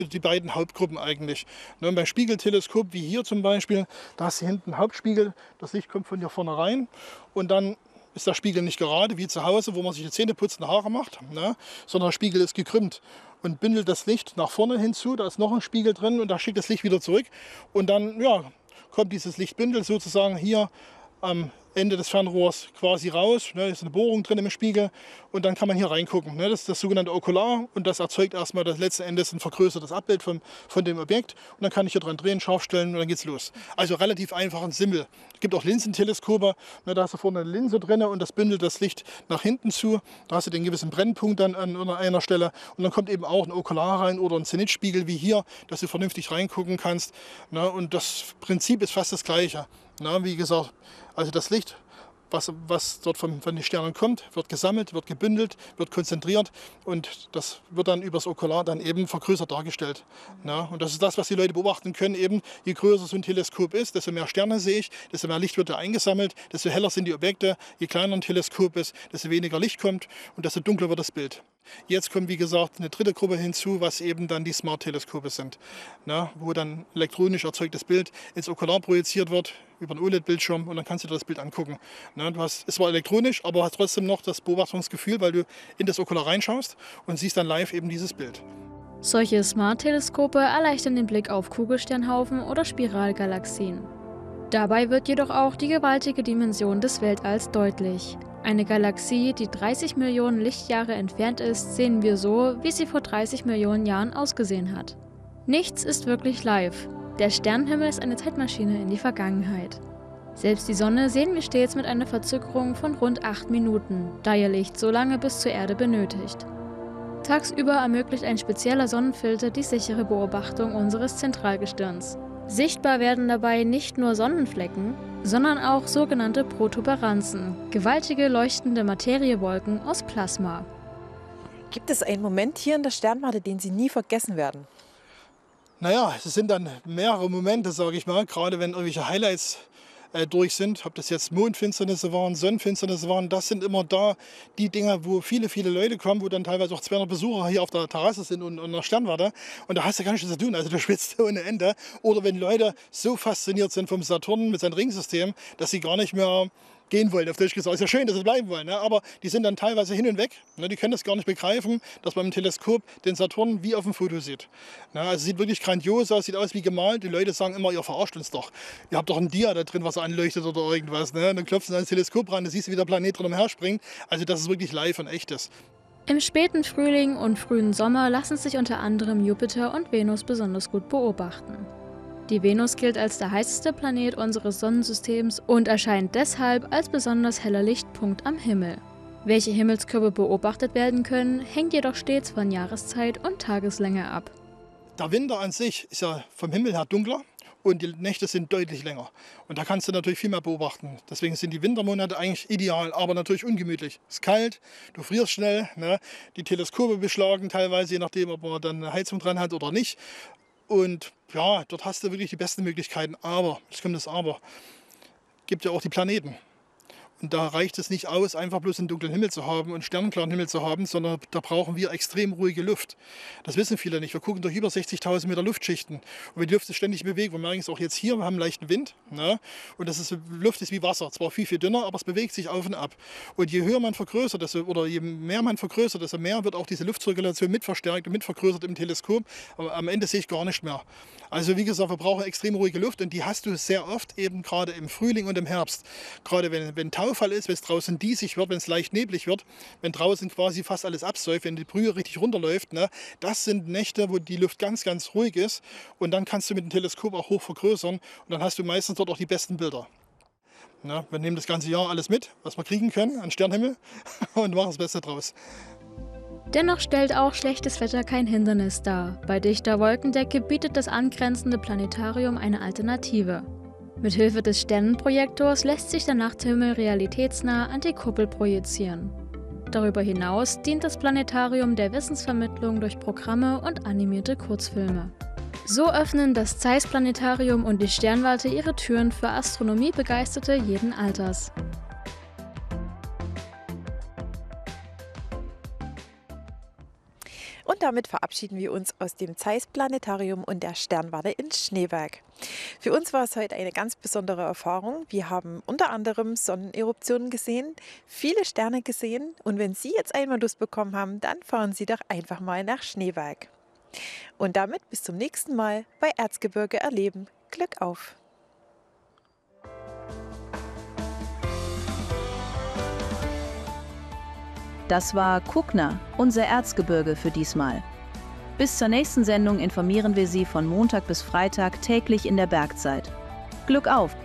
Die beiden Hauptgruppen eigentlich. Ne, und beim Spiegelteleskop, wie hier zum Beispiel, da hast du hinten einen Hauptspiegel, das Licht kommt von hier vorne rein und dann ist der Spiegel nicht gerade wie zu Hause, wo man sich die Zähne putzt und Haare macht, ne, sondern der Spiegel ist gekrümmt und bündelt das Licht nach vorne hinzu, da ist noch ein Spiegel drin und da schickt das Licht wieder zurück und dann ja, kommt dieses Lichtbündel sozusagen hier am Ende des Fernrohrs quasi raus. Ne, ist eine Bohrung drin im Spiegel und dann kann man hier reingucken. Ne, das ist das sogenannte Okular und das erzeugt erstmal das letzten Endes ein vergrößertes Abbild von dem Objekt und dann kann ich hier dran drehen, scharf stellen und dann geht's los. Also relativ einfach und simpel. Es gibt auch Linsenteleskope, ne, da hast du vorne eine Linse drin und das bündelt das Licht nach hinten zu. Da hast du den gewissen Brennpunkt dann an einer Stelle und dann kommt eben auch ein Okular rein oder ein Zenitspiegel wie hier, dass du vernünftig reingucken kannst. Ne, und das Prinzip ist fast das gleiche. Na, wie gesagt, also das Licht, was dort von den Sternen kommt, wird gesammelt, wird gebündelt, wird konzentriert und das wird dann übers Okular dann eben vergrößert dargestellt. Na, und das ist das, was die Leute beobachten können. Eben, je größer so ein Teleskop ist, desto mehr Sterne sehe ich, desto mehr Licht wird da eingesammelt, desto heller sind die Objekte. Je kleiner ein Teleskop ist, desto weniger Licht kommt und desto dunkler wird das Bild. Jetzt kommt, wie gesagt, eine dritte Gruppe hinzu, was eben dann die Smart-Teleskope sind, ne, wo dann elektronisch erzeugtes Bild ins Okular projiziert wird, über einen OLED-Bildschirm und dann kannst du dir das Bild angucken. Ne, es war elektronisch, aber hast trotzdem noch das Beobachtungsgefühl, weil du in das Okular reinschaust und siehst dann live eben dieses Bild. Solche Smart-Teleskope erleichtern den Blick auf Kugelsternhaufen oder Spiralgalaxien. Dabei wird jedoch auch die gewaltige Dimension des Weltalls deutlich. Eine Galaxie, die 30 Millionen Lichtjahre entfernt ist, sehen wir so, wie sie vor 30 Millionen Jahren ausgesehen hat. Nichts ist wirklich live. Der Sternenhimmel ist eine Zeitmaschine in die Vergangenheit. Selbst die Sonne sehen wir stets mit einer Verzögerung von rund 8 Minuten, da ihr Licht so lange bis zur Erde benötigt. Tagsüber ermöglicht ein spezieller Sonnenfilter die sichere Beobachtung unseres Zentralgestirns. Sichtbar werden dabei nicht nur Sonnenflecken, sondern auch sogenannte Protuberanzen, gewaltige leuchtende Materiewolken aus Plasma. Gibt es einen Moment hier in der Sternwarte, den Sie nie vergessen werden? Naja, es sind dann mehrere Momente, sage ich mal, gerade wenn irgendwelche Highlights durch sind, ob das jetzt Mondfinsternisse waren, Sonnenfinsternisse waren, das sind immer da die Dinger, wo viele, viele Leute kommen, wo dann teilweise auch 200 Besucher hier auf der Terrasse sind und in der Sternwarte und da hast du gar nichts zu tun, also du schwitzt ohne Ende. Oder wenn Leute so fasziniert sind vom Saturn mit seinem Ringsystem, dass sie gar nicht mehr gehen wollen, auf Deutsch gesagt. Ist ja schön, dass sie bleiben wollen, ne? Aber die sind dann teilweise hin und weg. Ne? Die können das gar nicht begreifen, dass man im Teleskop den Saturn wie auf dem Foto sieht. Ne? Also sieht wirklich grandios aus, sieht aus wie gemalt. Die Leute sagen immer, ihr verarscht uns doch. Ihr habt doch ein Dia da drin, was anleuchtet oder irgendwas. Ne? Und dann klopfen sie ans Teleskop ran, dann siehst du, wie der Planet drin umherspringt. Also das ist wirklich live und echtes. Im späten Frühling und frühen Sommer lassen sich unter anderem Jupiter und Venus besonders gut beobachten. Die Venus gilt als der heißeste Planet unseres Sonnensystems und erscheint deshalb als besonders heller Lichtpunkt am Himmel. Welche Himmelskörper beobachtet werden können, hängt jedoch stets von Jahreszeit und Tageslänge ab. Der Winter an sich ist ja vom Himmel her dunkler und die Nächte sind deutlich länger. Und da kannst du natürlich viel mehr beobachten. Deswegen sind die Wintermonate eigentlich ideal, aber natürlich ungemütlich. Es ist kalt, du frierst schnell, ne? Die Teleskope beschlagen teilweise, je nachdem, ob man dann eine Heizung dran hat oder nicht. Und ja, dort hast du wirklich die besten Möglichkeiten. Aber, jetzt kommt das Aber, gibt ja auch die Planeten. Und da reicht es nicht aus, einfach bloß einen dunklen Himmel zu haben und sternenklaren Himmel zu haben, sondern da brauchen wir extrem ruhige Luft. Das wissen viele nicht. Wir gucken durch über 60.000 Meter Luftschichten. Und wenn die Luft ist ständig bewegt, wir merken es auch jetzt hier, wir haben einen leichten Wind. Ne? Und Luft ist wie Wasser, zwar viel, viel dünner, aber es bewegt sich auf und ab. Und je höher man vergrößert, oder je mehr man vergrößert, desto mehr wird auch diese Luftzirkulation mit verstärkt und mit vergrößert im Teleskop. Aber am Ende sehe ich gar nicht mehr. Also wie gesagt, wir brauchen extrem ruhige Luft und die hast du sehr oft eben gerade im Frühling und im Herbst. Gerade wenn Taufall ist, wenn es draußen diesig wird, wenn es leicht neblig wird, wenn draußen quasi fast alles absäuft, wenn die Brühe richtig runterläuft, ne, das sind Nächte, wo die Luft ganz, ganz ruhig ist und dann kannst du mit dem Teleskop auch hoch vergrößern und dann hast du meistens dort auch die besten Bilder. Ne, wir nehmen das ganze Jahr alles mit, was wir kriegen können an Sternenhimmel und machen das Beste draus. Dennoch stellt auch schlechtes Wetter kein Hindernis dar. Bei dichter Wolkendecke bietet das angrenzende Planetarium eine Alternative. Mithilfe des Sternenprojektors lässt sich der Nachthimmel realitätsnah an die Kuppel projizieren. Darüber hinaus dient das Planetarium der Wissensvermittlung durch Programme und animierte Kurzfilme. So öffnen das Zeiss Planetarium und die Sternwarte ihre Türen für Astronomiebegeisterte jeden Alters. Und Und damit verabschieden wir uns aus dem Zeiss Planetarium und der Sternwarte in Schneeberg. Für uns war es heute eine ganz besondere Erfahrung. Wir haben unter anderem Sonneneruptionen gesehen, viele Sterne gesehen. Und wenn Sie jetzt einmal Lust bekommen haben, dann fahren Sie doch einfach mal nach Schneeberg. Und damit bis zum nächsten Mal bei Erzgebirge erleben. Glück auf! Das war Kuckner, unser Erzgebirge für diesmal. Bis zur nächsten Sendung informieren wir Sie von Montag bis Freitag täglich in der Bergzeit. Glück auf!